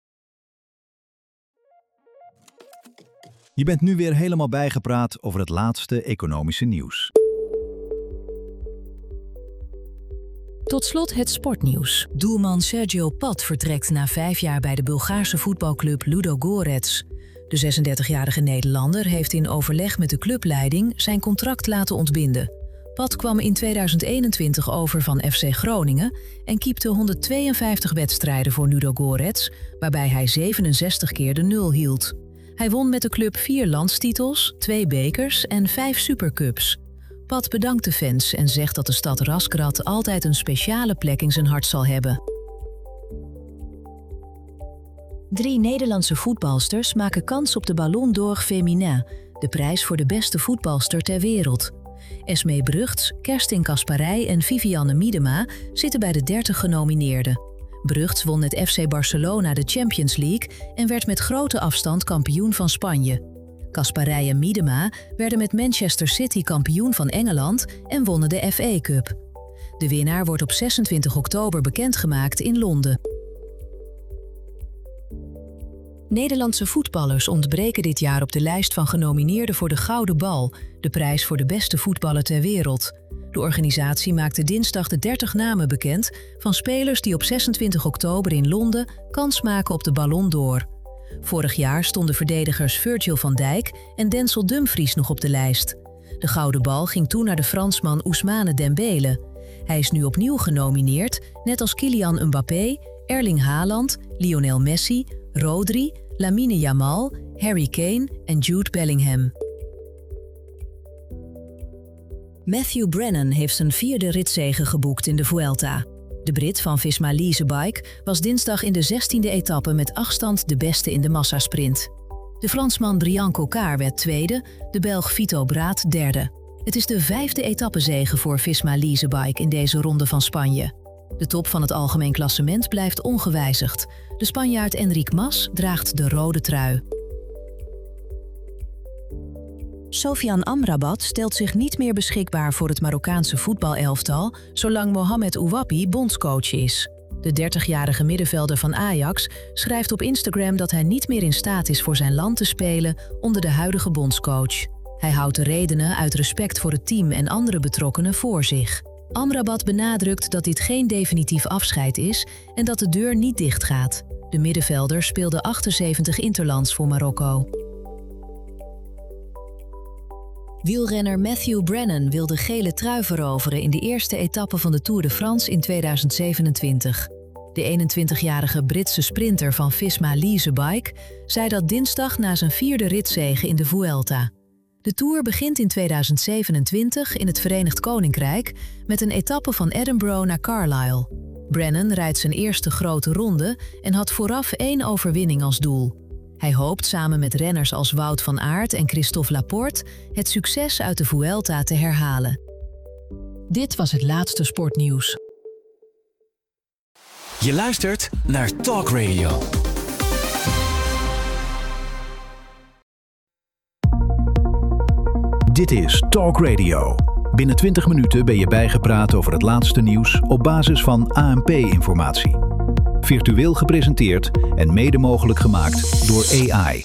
Je bent nu weer helemaal bijgepraat over het laatste economische nieuws. Tot slot het sportnieuws. Doelman Sergio Pat vertrekt na 5 jaar bij de Bulgaarse voetbalclub Ludogorets. De 36-jarige Nederlander heeft in overleg met de clubleiding zijn contract laten ontbinden. Pat kwam in 2021 over van FC Groningen en keepte 152 wedstrijden voor Ludogorets, waarbij hij 67 keer de 0 hield. Hij won met de club 4 landstitels, 2 bekers en 5 supercups. Pat bedankt de fans en zegt dat de stad Razgrad altijd een speciale plek in zijn hart zal hebben. 3 Nederlandse voetbalsters maken kans op de Ballon d'Or Féminin, de prijs voor de beste voetbalster ter wereld. Esmee Brugts, Kerstin Kasparij en Vivianne Miedema zitten bij de 30 genomineerden. Brugts won met FC Barcelona de Champions League en werd met grote afstand kampioen van Spanje. Kasparij en Miedema werden met Manchester City kampioen van Engeland en wonnen de FA Cup. De winnaar wordt op 26 oktober bekendgemaakt in Londen. Nederlandse voetballers ontbreken dit jaar op de lijst van genomineerden voor de Gouden Bal, de prijs voor de beste voetballer ter wereld. De organisatie maakte dinsdag de 30 namen bekend van spelers die op 26 oktober in Londen kans maken op de Ballon d'Or. Vorig jaar stonden verdedigers Virgil van Dijk en Denzel Dumfries nog op de lijst. De Gouden Bal ging toen naar de Fransman Ousmane Dembele. Hij is nu opnieuw genomineerd, net als Kylian Mbappé, Erling Haaland, Lionel Messi, Rodri, Lamine Yamal, Harry Kane en Jude Bellingham. Matthew Brennan heeft zijn 4e ritzege geboekt in de Vuelta. De Brit van Visma Leasebike was dinsdag in de 16e etappe met afstand de beste in de massasprint. De Fransman Brian Cocard werd 2e, de Belg Vito Braat 3e. Het is de 5e etappezege voor Visma Leasebike in deze ronde van Spanje. De top van het algemeen klassement blijft ongewijzigd. De Spanjaard Enric Mas draagt de rode trui. Sofian Amrabat stelt zich niet meer beschikbaar voor het Marokkaanse voetbalelftal zolang Mohamed Ouabi bondscoach is. De 30-jarige middenvelder van Ajax schrijft op Instagram dat hij niet meer in staat is voor zijn land te spelen onder de huidige bondscoach. Hij houdt de redenen uit respect voor het team en andere betrokkenen voor zich. Amrabat benadrukt dat dit geen definitief afscheid is en dat de deur niet dichtgaat. De middenvelder speelde 78 interlands voor Marokko. Wielrenner Matthew Brennan wil de gele trui veroveren in de eerste etappe van de Tour de France in 2027. De 21-jarige Britse sprinter van Visma Leasebike zei dat dinsdag na zijn 4e ritzege in de Vuelta. De Tour begint in 2027 in het Verenigd Koninkrijk met een etappe van Edinburgh naar Carlisle. Brennan rijdt zijn eerste grote ronde en had vooraf 1 overwinning als doel. Hij hoopt samen met renners als Wout van Aert en Christophe Laporte het succes uit de Vuelta te herhalen. Dit was het laatste sportnieuws. Je luistert naar Talk Radio. Dit is Talk Radio. Binnen 20 minuten ben je bijgepraat over het laatste nieuws op basis van ANP-informatie. Virtueel gepresenteerd en mede mogelijk gemaakt door AI.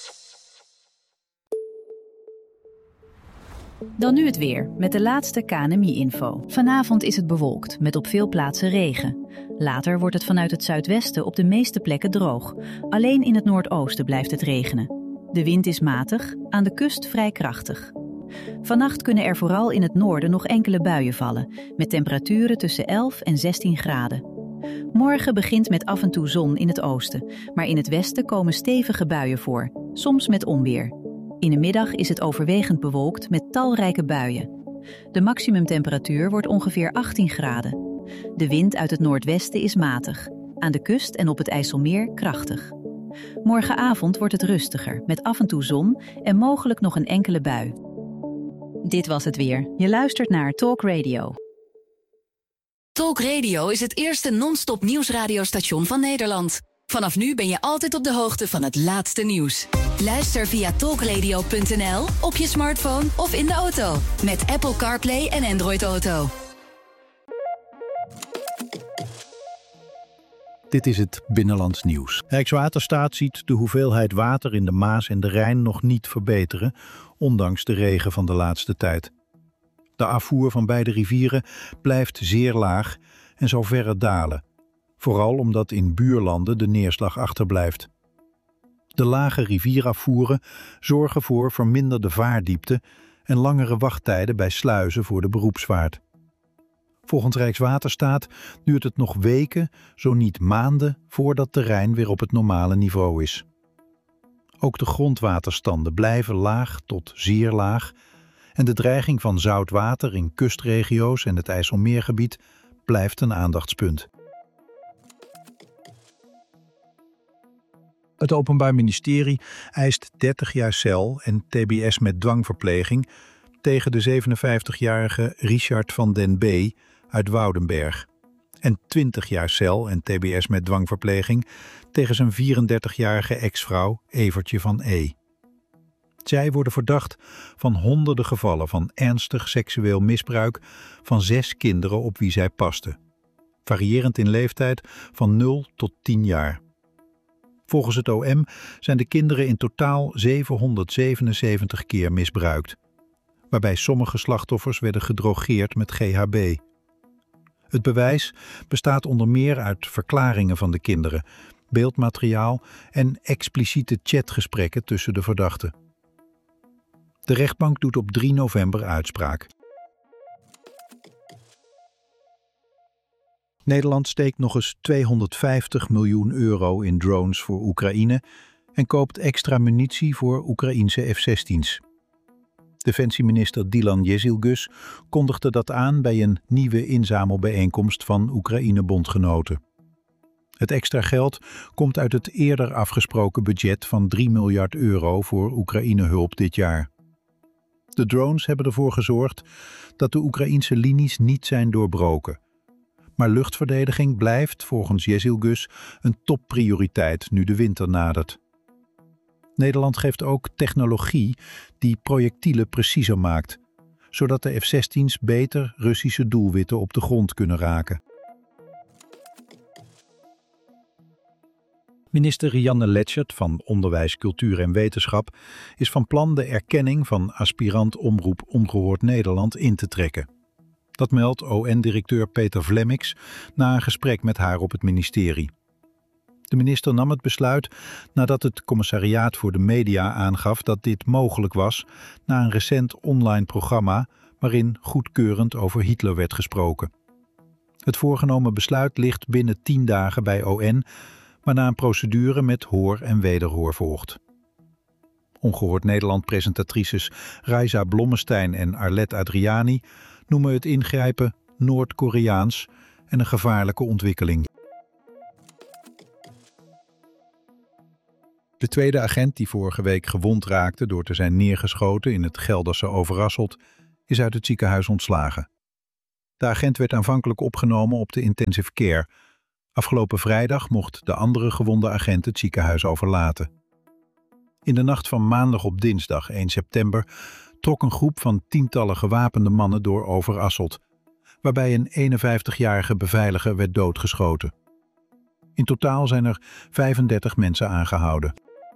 Dan nu het weer, met de laatste KNMI-info. Vanavond is het bewolkt, met op veel plaatsen regen. Later wordt het vanuit het zuidwesten op de meeste plekken droog. Alleen in het noordoosten blijft het regenen. De wind is matig, aan de kust vrij krachtig. Vannacht kunnen er vooral in het noorden nog enkele buien vallen, met temperaturen tussen 11 en 16 graden. Morgen begint met af en toe zon in het oosten, maar in het westen komen stevige buien voor, soms met onweer. In de middag is het overwegend bewolkt met talrijke buien. De maximumtemperatuur wordt ongeveer 18 graden. De wind uit het noordwesten is matig, aan de kust en op het IJsselmeer krachtig. Morgenavond wordt het rustiger, met af en toe zon en mogelijk nog een enkele bui. Dit was het weer. Je luistert naar Talk Radio. Talk Radio is het eerste non-stop nieuwsradiostation van Nederland. Vanaf nu ben je altijd op de hoogte van het laatste nieuws. Luister via talkradio.nl, op je smartphone of in de auto. Met Apple CarPlay en Android Auto. Dit is het Binnenlands Nieuws. Rijkswaterstaat ziet de hoeveelheid water in de Maas en de Rijn nog niet verbeteren, ondanks de regen van de laatste tijd. De afvoer van beide rivieren blijft zeer laag en zal verder dalen. Vooral omdat in buurlanden de neerslag achterblijft. De lage rivierafvoeren zorgen voor verminderde vaardiepte en langere wachttijden bij sluizen voor de beroepsvaart. Volgens Rijkswaterstaat duurt het nog weken, zo niet maanden, voordat de Rijn weer op het normale niveau is. Ook de grondwaterstanden blijven laag tot zeer laag en de dreiging van zout water in kustregio's en het IJsselmeergebied blijft een aandachtspunt. Het Openbaar Ministerie eist 30 jaar cel en tbs met dwangverpleging tegen de 57-jarige Richard van den B. uit Woudenberg en 20 jaar cel en tbs met dwangverpleging tegen zijn 34-jarige ex-vrouw Evertje van E. Zij worden verdacht van honderden gevallen van ernstig seksueel misbruik van 6 kinderen op wie zij pasten, variërend in leeftijd van 0 tot 10 jaar. Volgens het OM zijn de kinderen in totaal 777 keer misbruikt, waarbij sommige slachtoffers werden gedrogeerd met GHB. Het bewijs bestaat onder meer uit verklaringen van de kinderen, beeldmateriaal en expliciete chatgesprekken tussen de verdachten. De rechtbank doet op 3 november uitspraak. Nederland steekt nog eens €250 miljoen in drones voor Oekraïne en koopt extra munitie voor Oekraïense F-16's. Defensieminister Dylan Jezielgus kondigde dat aan bij een nieuwe inzamelbijeenkomst van Oekraïne-bondgenoten. Het extra geld komt uit het eerder afgesproken budget van €3 miljard voor Oekraïne-hulp dit jaar. De drones hebben ervoor gezorgd dat de Oekraïense linies niet zijn doorbroken. Maar luchtverdediging blijft volgens Jezielgus een topprioriteit nu de winter nadert. Nederland geeft ook technologie die projectielen preciezer maakt, zodat de F-16's beter Russische doelwitten op de grond kunnen raken. Minister Rianne Letchert van Onderwijs, Cultuur en Wetenschap is van plan de erkenning van aspirant Omroep Ongehoord Nederland in te trekken. Dat meldt ON-directeur Peter Vlemmix na een gesprek met haar op het ministerie. De minister nam het besluit nadat het Commissariaat voor de Media aangaf dat dit mogelijk was na een recent online programma waarin goedkeurend over Hitler werd gesproken. Het voorgenomen besluit ligt binnen 10 dagen bij ON, waarna een procedure met hoor en wederhoor volgt. Ongehoord Nederland-presentatrices Raisa Blommestein en Arlette Adriani noemen het ingrijpen Noord-Koreaans en een gevaarlijke ontwikkeling. De tweede agent, die vorige week gewond raakte door te zijn neergeschoten in het Gelderse Overasselt, is uit het ziekenhuis ontslagen. De agent werd aanvankelijk opgenomen op de intensive care. Afgelopen vrijdag mocht de andere gewonde agent het ziekenhuis overlaten. In de nacht van maandag op dinsdag 1 september trok een groep van tientallen gewapende mannen door Overasselt, waarbij een 51-jarige beveiliger werd doodgeschoten. In totaal zijn er 35 mensen aangehouden.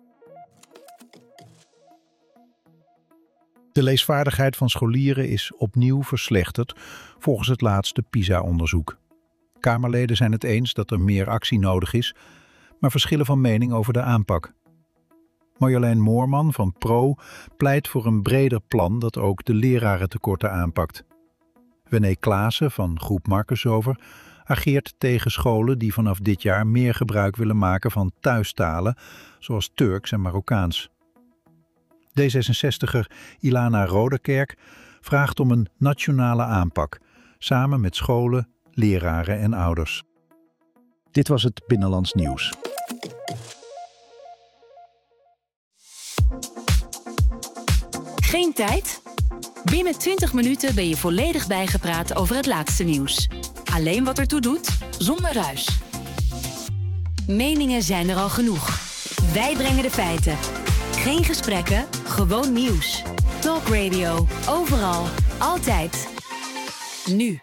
De leesvaardigheid van scholieren is opnieuw verslechterd volgens het laatste PISA-onderzoek. Kamerleden zijn het eens dat er meer actie nodig is, maar verschillen van mening over de aanpak. Marjolein Moorman van PRO pleit voor een breder plan dat ook de lerarentekorten aanpakt. René Klaassen van Groep Markusover ageert tegen scholen die vanaf dit jaar meer gebruik willen maken van thuistalen, zoals Turks en Marokkaans. D66er Ilana Rodekerk vraagt om een nationale aanpak, samen met scholen, leraren en ouders. Dit was het Binnenlands Nieuws. Geen tijd? Binnen 20 minuten ben je volledig bijgepraat over het laatste nieuws. Alleen wat ertoe doet, zonder ruis. Meningen zijn er al genoeg. Wij brengen de feiten. Geen gesprekken, gewoon nieuws. Talk Radio, overal, altijd. Nu.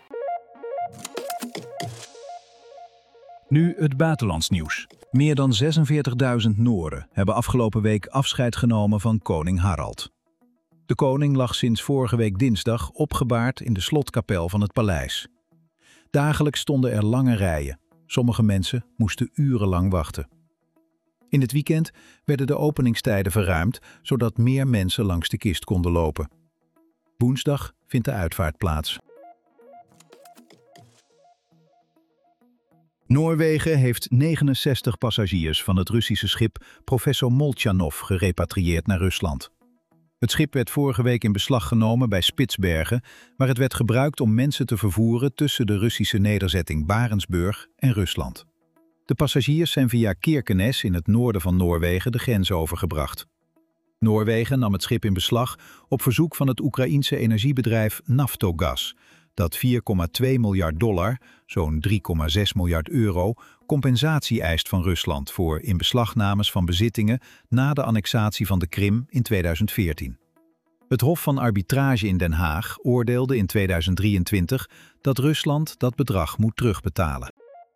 Nu het buitenlands nieuws. Meer dan 46.000 Nooren hebben afgelopen week afscheid genomen van koning Harald. De koning lag sinds vorige week dinsdag opgebaard in de slotkapel van het paleis. Dagelijks stonden er lange rijen. Sommige mensen moesten urenlang wachten. In het weekend werden de openingstijden verruimd, zodat meer mensen langs de kist konden lopen. Woensdag vindt de uitvaart plaats. Noorwegen heeft 69 passagiers van het Russische schip Professor Molchanov gerepatrieerd naar Rusland. Het schip werd vorige week in beslag genomen bij Spitsbergen, waar het werd gebruikt om mensen te vervoeren tussen de Russische nederzetting Barentsburg en Rusland. De passagiers zijn via Kirkenes in het noorden van Noorwegen de grens overgebracht. Noorwegen nam het schip in beslag op verzoek van het Oekraïense energiebedrijf Naftogaz, dat $4,2 miljard, zo'n 3,6 miljard euro, compensatie eist van Rusland voor inbeslagnames van bezittingen na de annexatie van de Krim in 2014. Het Hof van Arbitrage in Den Haag oordeelde in 2023 dat Rusland dat bedrag moet terugbetalen.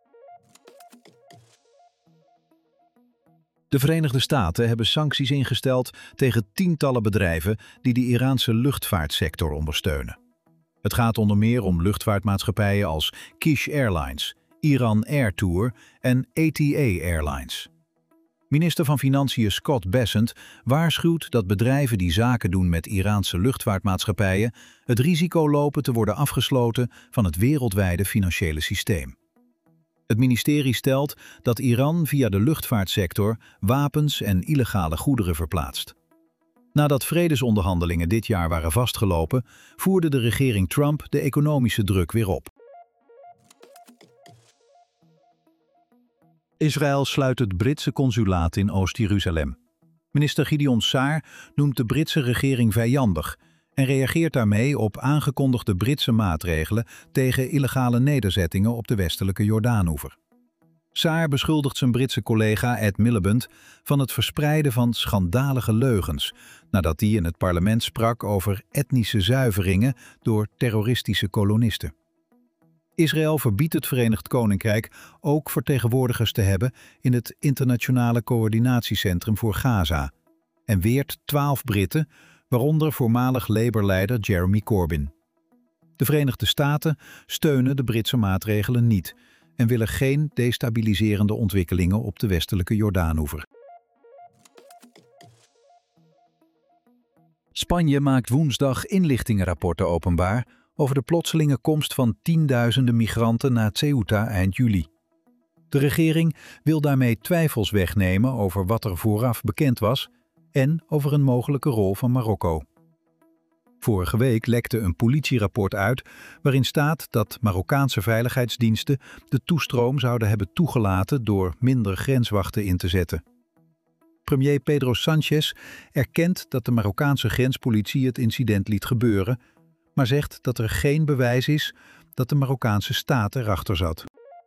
De Verenigde Staten hebben sancties ingesteld tegen tientallen bedrijven die de Iraanse luchtvaartsector ondersteunen. Het gaat onder meer om luchtvaartmaatschappijen als Kish Airlines, Iran Air Tour en ATA Airlines. Minister van Financiën Scott Bessent waarschuwt dat bedrijven die zaken doen met Iraanse luchtvaartmaatschappijen het risico lopen te worden afgesloten van het wereldwijde financiële systeem. Het ministerie stelt dat Iran via de luchtvaartsector wapens en illegale goederen verplaatst. Nadat vredesonderhandelingen dit jaar waren vastgelopen, voerde de regering Trump de economische druk weer op. Israël sluit het Britse consulaat in Oost-Jeruzalem. Minister Gideon Saar noemt de Britse regering vijandig en reageert daarmee op aangekondigde Britse maatregelen tegen illegale nederzettingen op de westelijke Jordaanoever. Saar beschuldigt zijn Britse collega Ed Miliband van het verspreiden van schandalige leugens, nadat hij in het parlement sprak over etnische zuiveringen door terroristische kolonisten. Israël verbiedt het Verenigd Koninkrijk ook vertegenwoordigers te hebben in het Internationale Coördinatiecentrum voor Gaza en weert 12 Britten, waaronder voormalig Labour-leider Jeremy Corbyn. De Verenigde Staten steunen de Britse maatregelen niet en willen geen destabiliserende ontwikkelingen op de westelijke Jordaanoever. Spanje maakt woensdag inlichtingenrapporten openbaar over de plotselinge komst van tienduizenden migranten naar Ceuta eind juli. De regering wil daarmee twijfels wegnemen over wat er vooraf bekend was en over een mogelijke rol van Marokko. Vorige week lekte een politierapport uit waarin staat dat Marokkaanse veiligheidsdiensten de toestroom zouden hebben toegelaten door minder grenswachten in te zetten. Premier Pedro Sánchez erkent dat de Marokkaanse grenspolitie het incident liet gebeuren, maar zegt dat er geen bewijs is dat de Marokkaanse staat erachter zat.